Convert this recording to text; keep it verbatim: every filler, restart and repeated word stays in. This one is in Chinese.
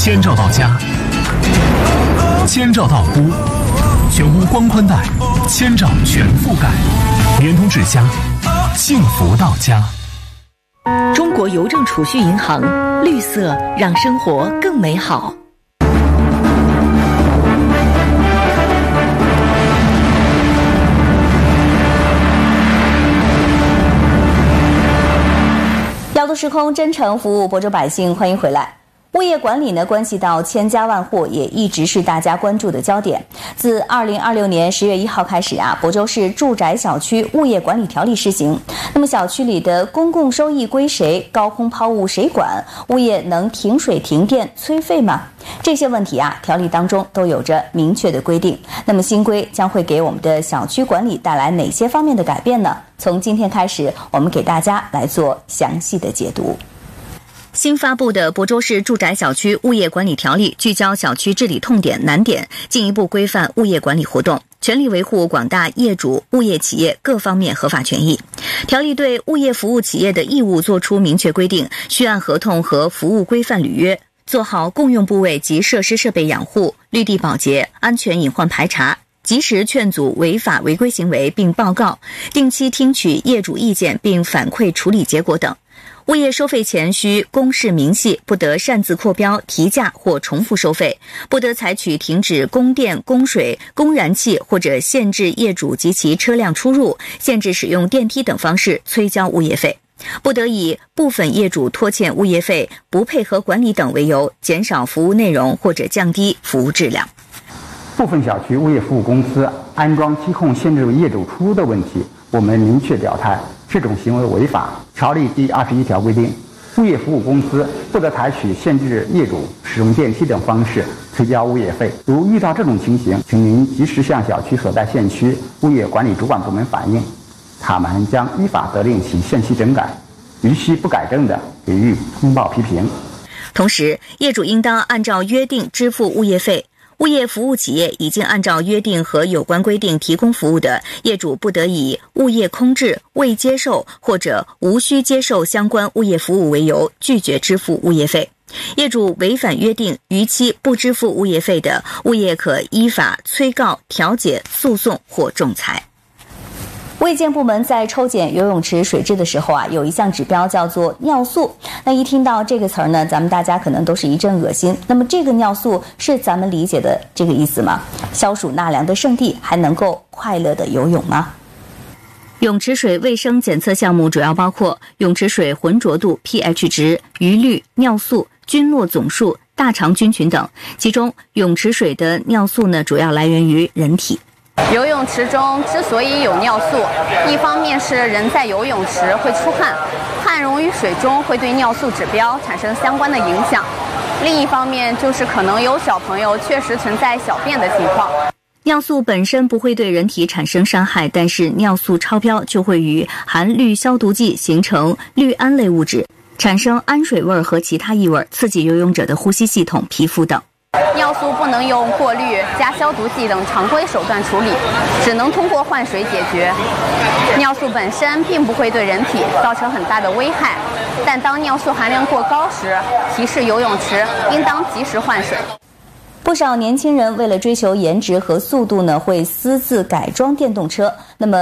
千兆到家，千兆到屋，全屋光宽带，千兆全覆盖，联通至家，幸福到家。 中国邮政储蓄银行，绿色让生活更美好。 调度时空，真诚服务亳州百姓，欢迎回来。物业管理呢，关系到千家万户，也一直是大家关注的焦点。自二零二六年十月一号开始啊，亳州市住宅小区物业管理条例施行。那么小区里的公共收益归谁？高空抛物谁管？物业能停水停电催费吗？这些问题啊，条例当中都有着明确的规定。那么新规将会给我们的小区管理带来哪些方面的改变呢？从今天开始，我们给大家来做详细的解读。新发布的亳州市住宅小区物业管理条例聚焦小区治理痛点难点，进一步规范物业管理活动，全力维护广大业主、物业企业各方面合法权益。条例对物业服务企业的义务作出明确规定，需按合同和服务规范履约，做好共用部位及设施设备养护、绿地保洁、安全隐患排查，及时劝阻违法违规行为并报告，定期听取业主意见并反馈处理结果等。物业收费前需公示明细，不得擅自扩标、提价或重复收费，不得采取停止供电、供水、供燃气或者限制业主及其车辆出入、限制使用电梯等方式催交物业费，不得以部分业主拖欠物业费、不配合管理等为由，减少服务内容或者降低服务质量。 部分小区物业服务公司安装机控限制业主出入的问题，我们明确表态，这种行为违法。条例第二十一条规定，物业服务公司不得采取限制业主使用电梯等方式催交物业费。如遇到这种情形，请您及时向小区所在县区物业管理主管部门反映，他们将依法责令其限期整改，逾期不改正的，给予通报批评。 同时，业主应当按照约定支付物业费。物业服务企业已经按照约定和有关规定提供服务的，业主不得以物业空置、未接受或者无需接受相关物业服务为由，拒绝支付物业费。业主违反约定、逾期不支付物业费的，物业可依法催告、调解、诉讼或仲裁。卫健部门在抽检游泳池水质的时候啊，有一项指标叫做尿素。那一听到这个词儿呢，咱们大家可能都是一阵恶心。那么这个尿素是咱们理解的这个意思吗？消暑纳凉的圣地，还能够快乐的游泳吗？泳池水卫生检测项目主要包括泳池水浑浊度 pH 值、余氯、尿素、菌落总数、大肠菌群等。其中泳池水的尿素呢，主要来源于人体。 游泳池中之所以有尿素，一方面是人在游泳池会出汗，汗溶于水中会对尿素指标产生相关的影响；另一方面就是可能有小朋友确实存在小便的情况。 尿素本身不会对人体产生伤害，但是尿素超标就会与含氯消毒剂形成氯胺类物质，产生氨水味和其他异味，刺激游泳者的呼吸系统、皮肤等。 尿素不能用过滤、加消毒剂等常规手段处理，只能通过换水解决。尿素本身并不会对人体造成很大的危害，但当尿素含量过高时，提示游泳池应当及时换水。 不少年轻人为了追求颜值和速度呢，会私自改装电动车。那么